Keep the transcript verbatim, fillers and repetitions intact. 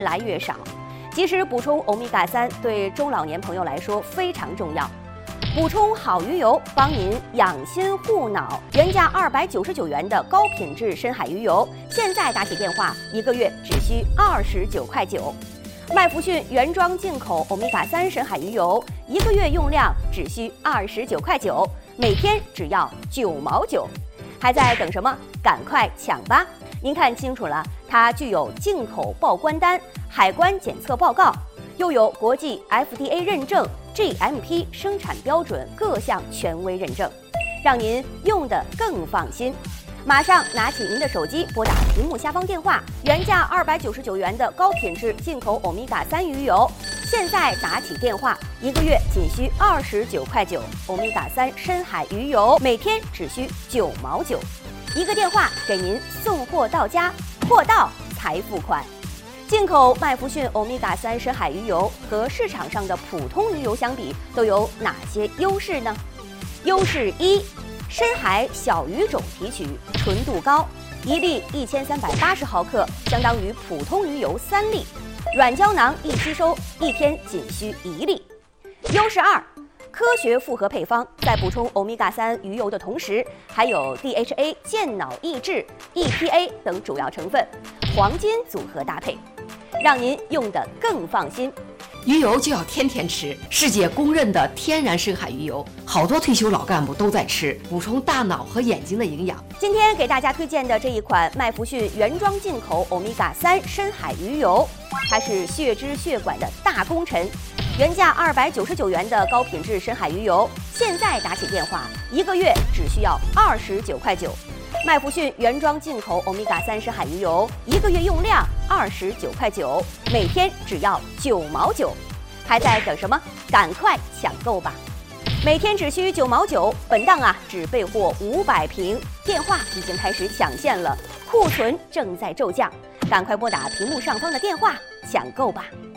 来越少。及时补充欧米伽三对中老年朋友来说非常重要。补充好鱼油，帮您养心护脑。原价二百九十九元的高品质深海鱼油，现在打起电话，一个月只需二十九块九。麦福逊原装进口欧米伽三深海鱼油，一个月用量只需二十九块九，每天只要九毛九。还在等什么？赶快抢吧！您看清楚了，它具有进口报关单、海关检测报告，又有国际 F D A 认证、G M P 生产标准各项权威认证，让您用得更放心。马上拿起您的手机，拨打屏幕下方电话，原价二百九十九元的高品质进口欧米伽三鱼油，现在打起电话，一个月仅需二十九块九。欧米伽三深海鱼油每天只需九毛九，一个电话给您送货到家，货到才付款。进口麦福逊欧米伽三深海鱼油和市场上的普通鱼油相比，都有哪些优势呢？优势一。深海小鱼种提取，纯度高，一粒一千三百八十毫克，相当于普通鱼油三粒。软胶囊易吸收，一天仅需一粒。优势二，科学复合配方，在补充欧米伽三鱼油的同时，还有 D H A 健脑益智、E P A 等主要成分，黄金组合搭配，让您用得更放心。 鱼油就要天天吃，世界公认的天然深海鱼油，好多退休老干部都在吃，补充大脑和眼睛的营养。 今天给大家推荐的这一款麦福逊原装进口欧米伽三深海鱼油，它是血脂血管的大功臣。原价二百九十九元的高品质深海鱼油，现在打起电话，一个月只需要二十九块九。麦福逊原装进口欧米伽三深海鱼油，一个月用量二十九块九，每天只要九毛九。还在等什么？赶快抢购吧！每天只需九毛九，本档啊只备货五百瓶，电话已经开始抢线了，库存正在骤降，赶快拨打屏幕上方的电话抢购吧！